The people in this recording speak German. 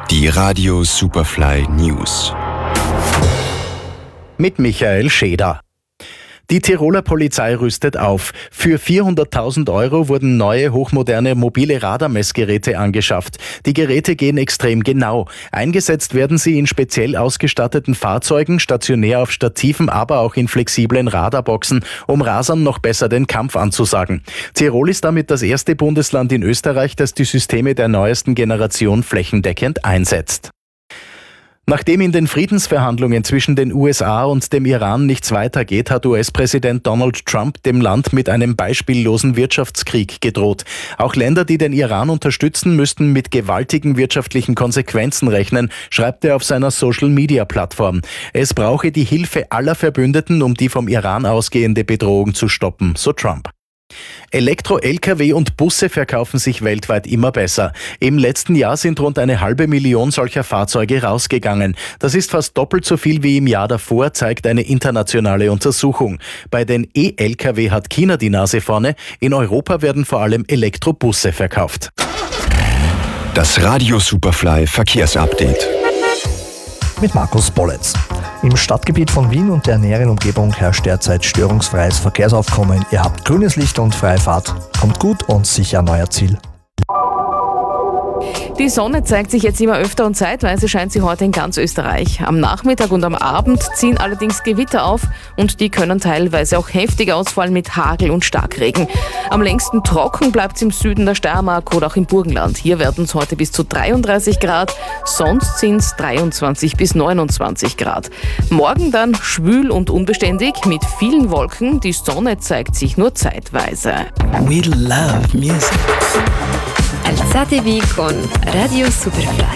Die Radio Superfly News. Mit Michael Scheder. Die Tiroler Polizei rüstet auf. Für 400.000 Euro wurden neue, hochmoderne mobile Radarmessgeräte angeschafft. Die Geräte gehen extrem genau. Eingesetzt werden sie in speziell ausgestatteten Fahrzeugen, stationär auf Stativen, aber auch in flexiblen Radarboxen, um Rasern noch besser den Kampf anzusagen. Tirol ist damit das erste Bundesland in Österreich, das die Systeme der neuesten Generation flächendeckend einsetzt. Nachdem in den Friedensverhandlungen zwischen den USA und dem Iran nichts weitergeht, hat US-Präsident Donald Trump dem Land mit einem beispiellosen Wirtschaftskrieg gedroht. Auch Länder, die den Iran unterstützen, müssten mit gewaltigen wirtschaftlichen Konsequenzen rechnen, schreibt er auf seiner Social-Media-Plattform. Es brauche die Hilfe aller Verbündeten, um die vom Iran ausgehende Bedrohung zu stoppen, so Trump. Elektro-Lkw und Busse verkaufen sich weltweit immer besser. Im letzten Jahr sind rund 500.000 solcher Fahrzeuge rausgegangen. Das ist fast doppelt so viel wie im Jahr davor, zeigt eine internationale Untersuchung. Bei den E-Lkw hat China die Nase vorne. In Europa werden vor allem Elektrobusse verkauft. Das Radio Superfly Verkehrsupdate. Mit Markus Bolletz. Im Stadtgebiet von Wien und der näheren Umgebung herrscht derzeit störungsfreies Verkehrsaufkommen. Ihr habt grünes Licht und freie Fahrt. Kommt gut und sicher an euer Ziel. Die Sonne zeigt sich jetzt immer öfter und zeitweise scheint sie heute in ganz Österreich. Am Nachmittag und am Abend ziehen allerdings Gewitter auf und die können teilweise auch heftig ausfallen mit Hagel und Starkregen. Am längsten trocken bleibt es im Süden der Steiermark oder auch im Burgenland. Hier werden es heute bis zu 33 Grad, sonst sind es 23 bis 29 Grad. Morgen dann schwül und unbeständig mit vielen Wolken. Die Sonne zeigt sich nur zeitweise. We love music. Alzatevi con Radio Superfly.